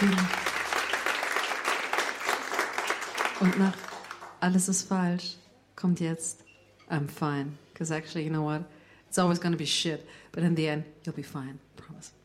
Und nach alles ist falsch kommt jetzt I'm fine. Because actually, you know what? It's always going to be shit. But in the end, you'll be fine. Promise.